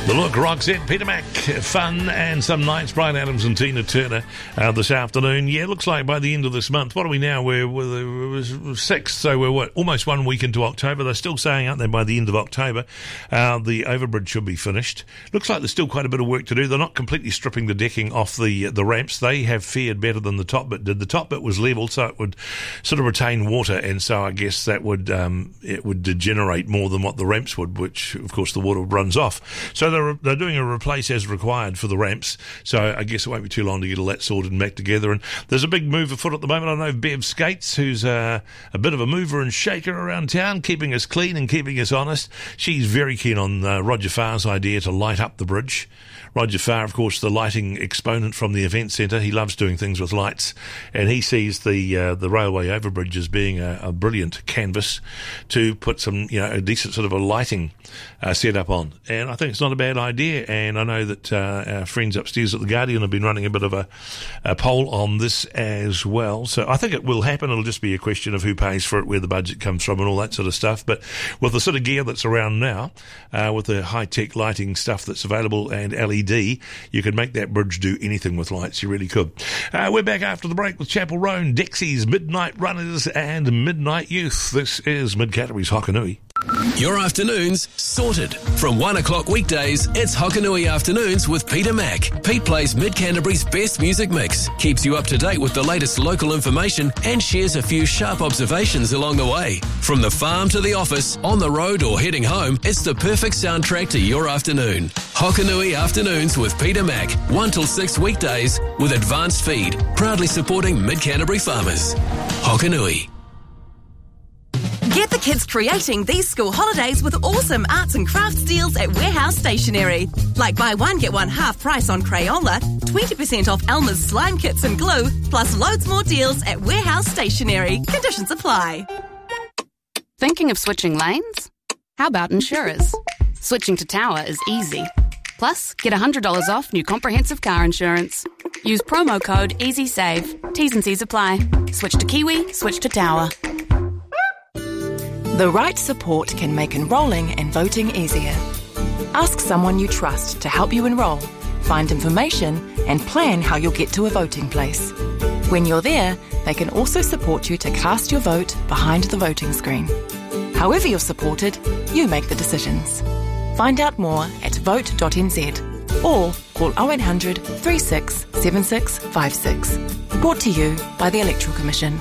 The Look, Roxette, Peter Mac, Fun, and some nights, Brian Adams and Tina Turner this afternoon. Yeah, it looks like by the end of this month, what are we now? We're 6th, so we're almost 1 week into October. They're still saying, aren't they, by the end of October, the overbridge should be finished. Looks like there's still quite a bit of work to do. They're not completely stripping the decking off the ramps. They have fared better than the top bit did. The top bit was level, so it would sort of retain water, and so I guess that would it would degenerate more than what the ramps would, which, of course, the water runs off. So they're doing a replace as required for the ramps, so I guess it won't be too long to get all that sorted and back together. And there's a big move afoot at the moment. I know Bev Skates, who's a bit of a mover and shaker around town, keeping us clean and keeping us honest. She's very keen on Roger Farr's idea to light up the bridge. Roger Farr, of course, the lighting exponent from the event centre. He loves doing things with lights, and he sees the railway overbridge as being a brilliant canvas to put some, a decent sort of a lighting setup on. And I think it's not a bad idea. And I know that our friends upstairs at the Guardian have been running a bit of a poll on this as well. So I think it will happen. It'll just be a question of who pays for it, where the budget comes from, and all that sort of stuff. But with the sort of gear that's around now, with the high-tech lighting stuff that's available and LED, you could make that bridge do anything with lights. You really could. We're back after the break with Chapel Roan, Dexys, Midnight Runners and Midnight Youth. This is Mid-Caterbury's Hokanui. Your afternoons sorted. From 1 o'clock weekdays, it's Hokanui Afternoons with Peter Mac. Pete plays Mid-Canterbury's best music mix, keeps you up to date with the latest local information, and shares a few sharp observations along the way. From the farm to the office, on the road or heading home, it's the perfect soundtrack to your afternoon. Hokanui Afternoons with Peter Mac, 1 till 6 weekdays with Advanced Feed, proudly supporting Mid-Canterbury farmers. Hokanui. Get the kids creating these school holidays with awesome arts and crafts deals at Warehouse Stationery. Like buy one, get one half price on Crayola, 20% off Elmer's slime kits and glue, plus loads more deals at Warehouse Stationery. Conditions apply. Thinking of switching lanes? How about insurers? Switching to Tower is easy. Plus, get $100 off new comprehensive car insurance. Use promo code EasySave. T's and C's apply. Switch to Kiwi, switch to Tower. The right support can make enrolling and voting easier. Ask someone you trust to help you enrol, find information, and plan how you'll get to a voting place. When you're there, they can also support you to cast your vote behind the voting screen. However you're supported, you make the decisions. Find out more at vote.nz or call 0800 36 7656. Brought to you by the Electoral Commission.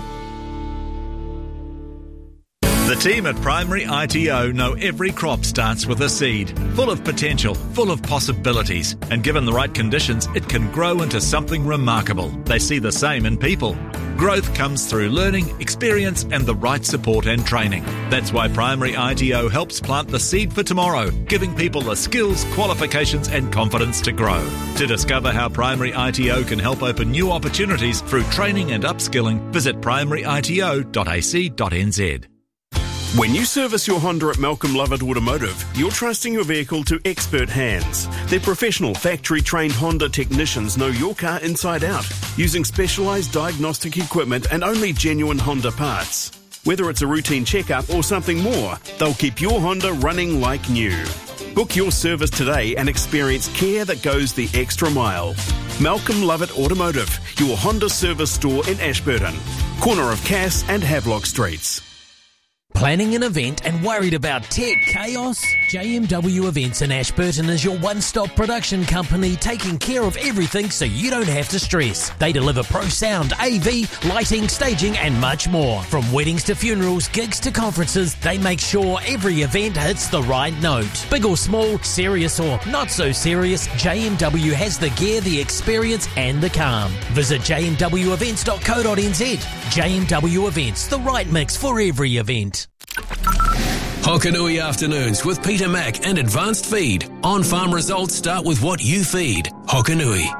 The team at Primary ITO know every crop starts with a seed, full of potential, full of possibilities, and given the right conditions, it can grow into something remarkable. They see the same in people. Growth comes through learning, experience, and the right support and training. That's why Primary ITO helps plant the seed for tomorrow, giving people the skills, qualifications, and confidence to grow. To discover how Primary ITO can help open new opportunities through training and upskilling, visit primaryito.ac.nz. When you service your Honda at Malcolm Lovett Automotive, you're trusting your vehicle to expert hands. Their professional factory-trained Honda technicians know your car inside out, using specialised diagnostic equipment and only genuine Honda parts. Whether it's a routine checkup or something more, they'll keep your Honda running like new. Book your service today and experience care that goes the extra mile. Malcolm Lovett Automotive, your Honda service store in Ashburton, corner of Cass and Havelock Streets. Planning an event and worried about tech chaos? JMW Events in Ashburton is your one-stop production company taking care of everything so you don't have to stress. They deliver pro sound, AV, lighting, staging and much more. From weddings to funerals, gigs to conferences, they make sure every event hits the right note. Big or small, serious or not so serious, JMW has the gear, the experience and the calm. Visit jmwevents.co.nz. JMW Events, the right mix for every event. Hokanui Afternoons with Peter Mac and Advanced Feed. On-farm results start with what you feed. Hokanui.